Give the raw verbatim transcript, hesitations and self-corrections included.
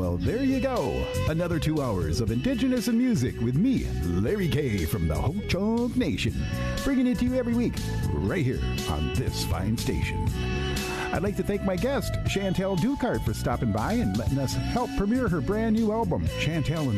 Well, there you go. Another two hours of Indigenous and music with me, Larry K from the Ho-Chunk Nation, bringing it to you every week right here on this fine station. I'd like to thank my guest, Chantel Ducart, for stopping by and letting us help premiere her brand new album, Chantel and